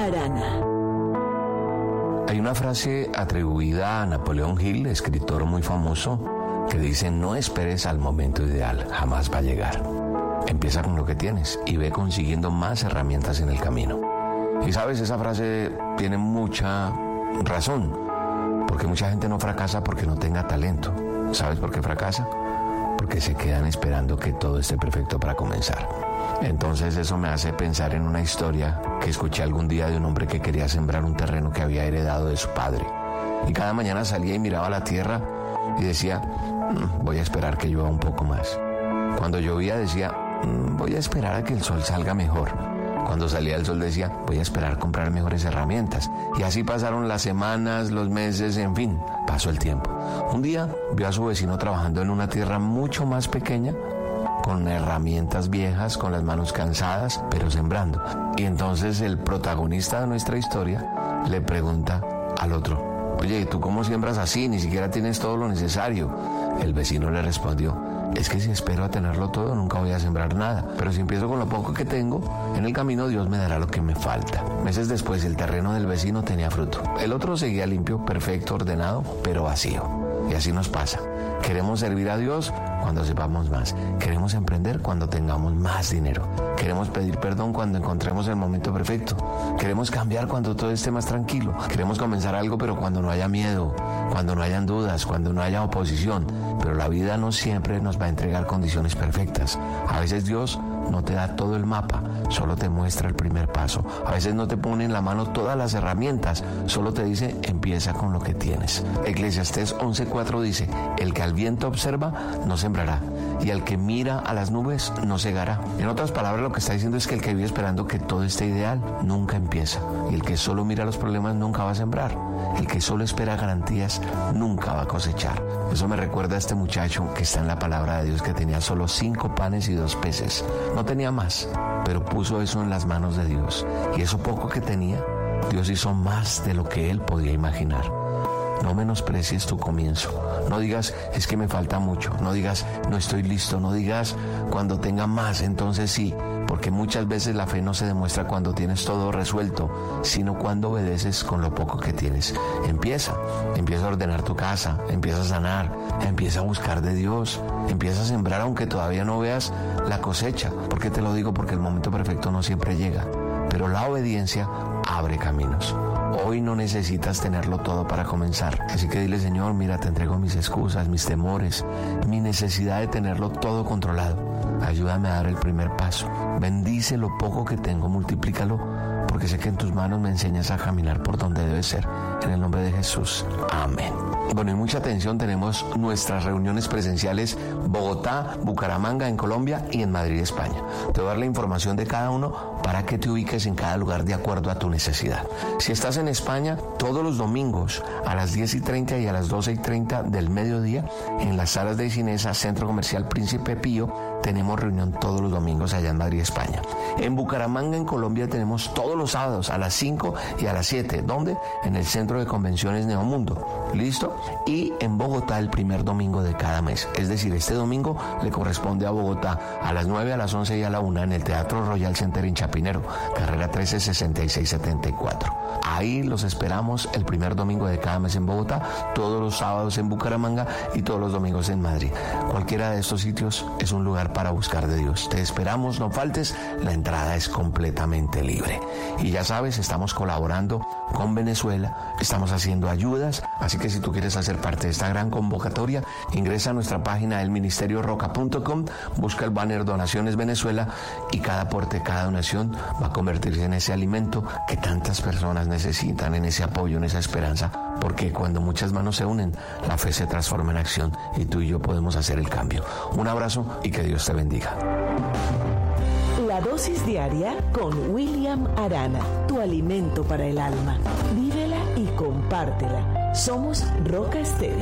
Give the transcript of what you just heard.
Arana. Hay una frase atribuida a Napoleón Hill, escritor muy famoso, que dice: no esperes al momento ideal, jamás va a llegar. Empieza con lo que tienes y ve consiguiendo más herramientas en el camino. Y sabes, esa frase tiene mucha razón, porque mucha gente no fracasa porque no tenga talento. ¿Sabes por qué fracasa? Porque se quedan esperando que todo esté perfecto para comenzar. Entonces eso me hace pensar en una historia que escuché algún día de un hombre que quería sembrar un terreno que había heredado de su padre. Y cada mañana salía y miraba la tierra y decía: voy a esperar que llueva un poco más. Cuando llovía decía: voy a esperar a que el sol salga mejor. Cuando salía el sol decía: voy a esperar a comprar mejores herramientas. Y así pasaron las semanas, los meses, en fin, pasó el tiempo. Un día vio a su vecino trabajando en una tierra mucho más pequeña, con herramientas viejas, con las manos cansadas, pero sembrando. Y entonces el protagonista de nuestra historia le pregunta al otro: oye, ¿tú cómo siembras así? Ni siquiera tienes todo lo necesario. El vecino le respondió: es que si espero a tenerlo todo, nunca voy a sembrar nada. Pero si empiezo con lo poco que tengo, en el camino Dios me dará lo que me falta. Meses después, el terreno del vecino tenía fruto. El otro seguía limpio, perfecto, ordenado, pero vacío. Y así nos pasa. Queremos servir a Dios cuando sepamos más. Queremos emprender cuando tengamos más dinero. Queremos pedir perdón cuando encontremos el momento perfecto. Queremos cambiar cuando todo esté más tranquilo. Queremos comenzar algo, pero cuando no haya miedo, cuando no hayan dudas, cuando no haya oposición. Pero la vida no siempre nos va a entregar condiciones perfectas. A veces Dios no te da todo el mapa, solo te muestra el primer paso. A veces no te pone en la mano todas las herramientas, solo te dice: empieza con lo que tienes. Eclesiastés 11:4 dice: el que al viento observa no sembrará, y al que mira a las nubes no segará. En otras palabras, lo que está diciendo es que el que vive esperando que todo esté ideal nunca empieza, y el que solo mira los problemas nunca va a sembrar. El que solo espera garantías nunca va a cosechar. Eso me recuerda a este muchacho que está en la palabra de Dios, que tenía solo 5 panes y 2 peces. No tenía más, pero puso eso en las manos de Dios. Y eso poco que tenía, Dios hizo más de lo que él podía imaginar. No menosprecies tu comienzo. No digas: es que me falta mucho. No digas: no estoy listo. No digas: cuando tenga más, entonces sí. Porque muchas veces la fe no se demuestra cuando tienes todo resuelto, sino cuando obedeces con lo poco que tienes. Empieza a ordenar tu casa, empieza a sanar, empieza a buscar de Dios, empieza a sembrar aunque todavía no veas la cosecha. ¿Por qué te lo digo? Porque el momento perfecto no siempre llega, pero la obediencia abre caminos. Hoy no necesitas tenerlo todo para comenzar. Así que dile: Señor, mira, te entrego mis excusas, mis temores, mi necesidad de tenerlo todo controlado. Ayúdame a dar el primer paso. Bendice lo poco que tengo, multiplícalo, porque sé que en tus manos me enseñas a caminar por donde debe ser. En el nombre de Jesús. Amén. Bueno, y mucha atención, tenemos nuestras reuniones presenciales: Bogotá, Bucaramanga en Colombia y en Madrid, España. Te voy a dar la información de cada uno para que te ubiques en cada lugar de acuerdo a tu necesidad. Si estás en España, todos los domingos a las 10:30 y a las 12:30 del mediodía, en las salas de Cinesa, Centro Comercial Príncipe Pío, tenemos reunión todos los domingos allá en Madrid, España. En Bucaramanga, en Colombia, tenemos todos los sábados a las 5 y a las 7. ¿Dónde? En el Centro de Convenciones Neomundo. ¿Listo? Y en Bogotá el primer domingo de cada mes. Es decir, este domingo le corresponde a Bogotá a las 9, a las 11 y a la 1 en el Teatro Royal Center en Chapinero, carrera 136674. Ahí los esperamos el primer domingo de cada mes en Bogotá, todos los sábados en Bucaramanga y todos los domingos en Madrid. Cualquiera de estos sitios es un lugar para buscar de Dios. Te esperamos, no faltes, la entrada es completamente libre. Y ya sabes, estamos colaborando con Venezuela, estamos haciendo ayudas, así que si tú quieres hacer parte de esta gran convocatoria, ingresa a nuestra página elministerioroca.com, busca el banner Donaciones Venezuela y cada aporte, cada donación va a convertirse en ese alimento que tantas personas necesitan, en ese apoyo, en esa esperanza, porque cuando muchas manos se unen, la fe se transforma en acción y tú y yo podemos hacer el cambio. Un abrazo y que Dios te bendiga. La dosis diaria con William Arana, tu alimento para el alma. Vívela y compártela. Somos Roca Estéreo.